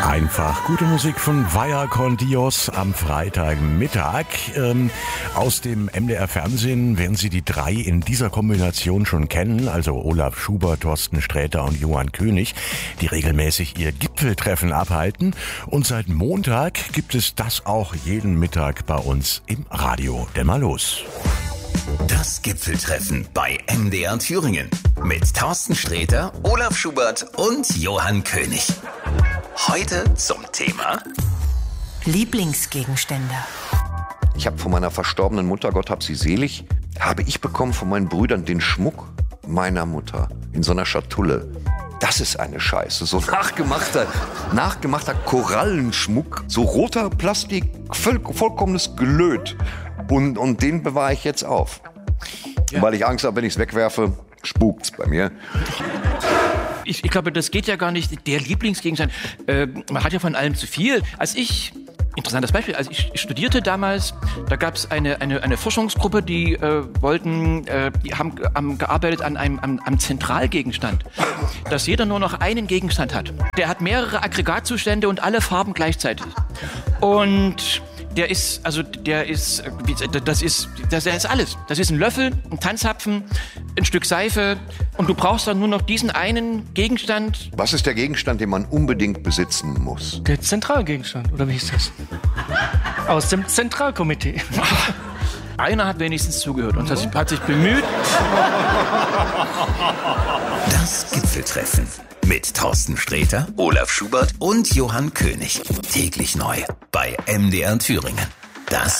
Einfach gute Musik von Vaya con Dios am Freitagmittag. Aus dem MDR Fernsehen werden Sie die drei in dieser Kombination schon kennen, also Olaf Schubert, Thorsten Sträter und Johann König, die regelmäßig ihr Gipfeltreffen abhalten. Und seit Montag gibt es das auch jeden Mittag bei uns im Radio. Denn mal los. Das Gipfeltreffen bei MDR Thüringen mit Thorsten Sträter, Olaf Schubert und Johann König. Heute zum Thema Lieblingsgegenstände. Ich habe von meiner verstorbenen Mutter, Gott hab sie selig, habe ich bekommen von meinen Brüdern den Schmuck meiner Mutter in so einer Schatulle. Das ist eine Scheiße, so nachgemachter Korallenschmuck, so roter Plastik, vollkommenes Gelöt. Und den bewahre ich jetzt auf. Ja. Weil ich Angst habe, wenn ich es wegwerfe, spukt's bei mir. Ich glaube, das geht ja gar nicht. Der Lieblingsgegenstand, man hat ja von allem zu viel. Interessantes Beispiel, als ich studierte damals, da gab es eine Forschungsgruppe, die haben gearbeitet an einem Zentralgegenstand, dass jeder nur noch einen Gegenstand hat. Der hat mehrere Aggregatzustände und alle Farben gleichzeitig. Und das ist alles. Das ist ein Löffel, ein Tanzapfen, ein Stück Seife und du brauchst dann nur noch diesen einen Gegenstand. Was ist der Gegenstand, den man unbedingt besitzen muss? Der Zentralgegenstand, oder wie ist das? Aus dem Zentralkomitee. Einer hat wenigstens zugehört und hat sich bemüht. Das Gipfeltreffen mit Thorsten Sträter, Olaf Schubert und Johann König. Täglich neu bei MDR Thüringen. Das